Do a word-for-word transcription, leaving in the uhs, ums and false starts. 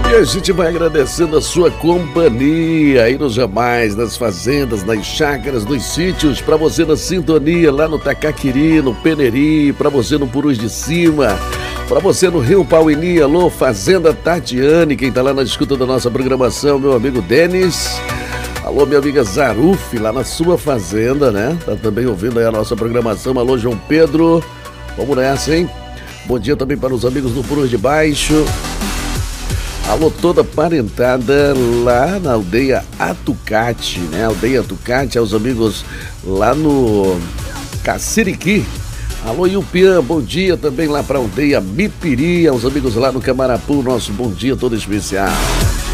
E a gente vai agradecendo a sua companhia aí nos Jamais, nas fazendas, nas chácaras, nos sítios, para você na sintonia lá no Tacaquiri, no Peneri, para você no Purus de Cima, para você no Rio Pauini, alô, Fazenda Tatiane, quem tá lá na escuta da nossa programação, meu amigo Denis. Alô, minha amiga Zaruf, lá na sua fazenda, né? Tá também ouvindo aí a nossa programação. Alô, João Pedro. Vamos nessa, hein? Bom dia também para os amigos do Purus de Baixo. Alô, toda parentada lá na aldeia Atucate, né? Aldeia Atucate, aos amigos lá no Caciriqui. Alô, Yupiã, bom dia também lá para a aldeia Mipiri, aos amigos lá no Camarapu, nosso bom dia todo especial.